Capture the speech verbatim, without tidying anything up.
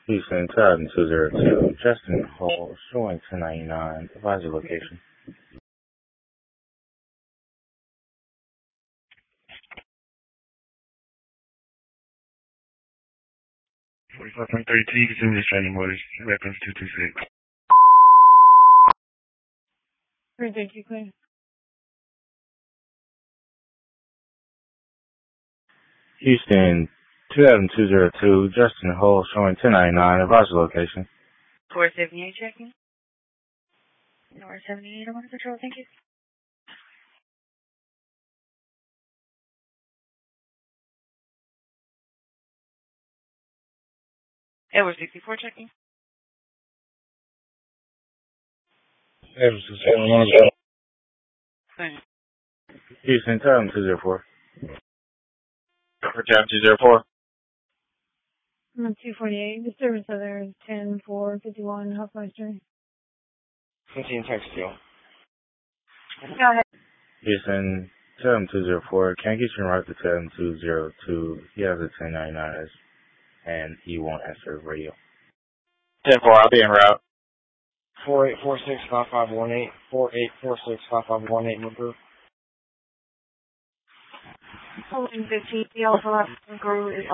Houston, Titan two zero two, Justin Hall, showing ten ninety-nine, advise your location. forty-five point three T, continue training orders, reference two two six. three thank you, clear. Houston, Titan two zero two, Justin Hall, showing ten ninety-nine, advise your location. four seventy-eight checking. North seventy-eight, I'm on control, thank you. Edward sixty-four checking. Edward sixty-four. Clear. Houston, Titan two zero four. For Titan two zero four. I'm two forty-eight, disturbance of there is ten four fifty-one, Hofmeister. fifteen text deal. Go ahead. Houston, Titan two zero four, can I get you right to Titan two zero two? He has a ten ninety-nine and he won't answer radio. ten four, I'll be en route. four eight four six five five one eight, four eight four six five five one eight, number. Holding fifteen, the Alpha Guru is